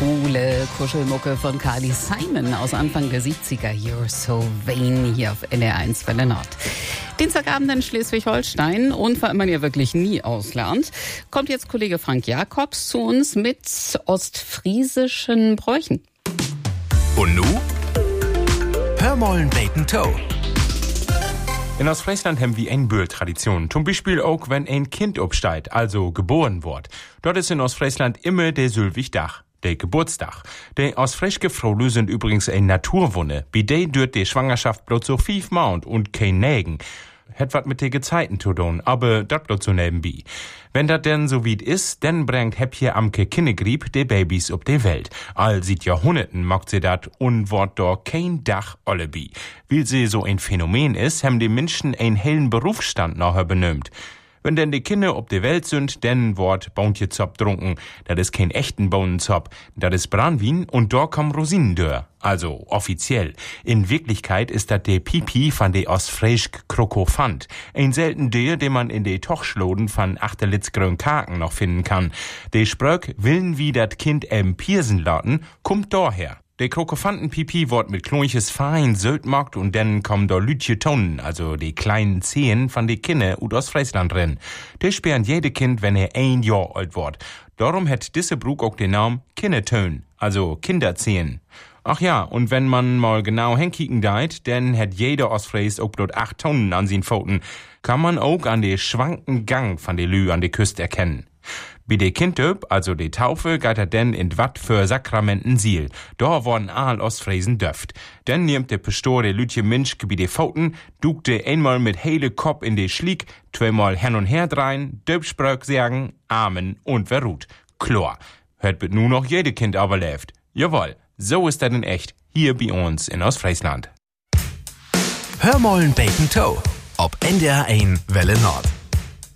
coole Kuschelmucke von Carly Simon aus Anfang der 70er. You're so vain hier auf NDR1 Welle Nord. Dienstagabend in Schleswig-Holstein und weil man ja wirklich nie auslernt, kommt jetzt Kollege Frank Jakobs zu uns mit ostfriesischen Bräuchen. Und nu? Hör mollen beten Toe. In Ostfriesland haben wir eine Böhl-Tradition. Zum Beispiel auch, wenn ein Kind obsteigt, also geboren wird. Dort ist in Ostfriesland immer der Sülwig-Dach, der Geburtstag. Die ostfriesische Frauen sind übrigens eine Naturwunde. Bei der dürt die Schwangerschaft bloß so 5 Monate und kein Nägen. Hat wat mit den Gezeiten zu tun, aber dat bloß so nebenbei. Wenn dat denn so weit ist, dann bringt Häppje Amke Kinnegrieb de Babys op de Welt. All seit Jahrhunderten macht sie dat und wort do kein Dach allebi. Weil sie so ein Phänomen ist, haben die Menschen einen hellen Berufsstand nachher benömt. Wenn denn die Kinder ob de Welt sind, dann wort Bauntjezop trunken. Das ist kein echten Bohnenzop. Das ist Branwin und da kommen Rosinen dör. Also offiziell. In Wirklichkeit ist das der Pipi von de ostfriesk Krokofant. Ein selten der, den man in de Tochschloden von Achterlitzgrön Kaken noch finden kann. De Spröck willen wie dat Kind Piersen lauten, kommt daher. Der Krokofanten-Pipi wird mit klonches Fein Söltmarkt und dann kommen da Lütje Tonnen, also die kleinen Zehen von de Kinder ut aus Friesland drin. Die sperren jede Kind, wenn er 1 Jahr alt wird. Darum hat diese Brug auch den Namen Kindertön, also Kinderzehen. Ach ja, und wenn man mal genau hinkicken deit, dann hat jeder Ostfries auch bloß 8 Tonnen an sin Pfoten. Kann man auch an de schwanken Gang von de Lü an de Küste erkennen. Bei de Kindöp, also de Taufe, geht er denn in wat für Sakramenten Siel. Da worden all Ostfriesen döft. Dann nimmt de Pastor de Lütje Minschke bei de Pfoten, dukt de einmal mit hele Kopf in de Schlieg, 2-mal hin und her drein, Döpspröck sagen, Amen und wer ruht. Klar, hört bet nu noch jede Kind aber läuft. Jawohl, so ist das in echt, hier bei uns in Ostfriesland. Hör mollen beten Toe. Ob NDR1 Welle Nord.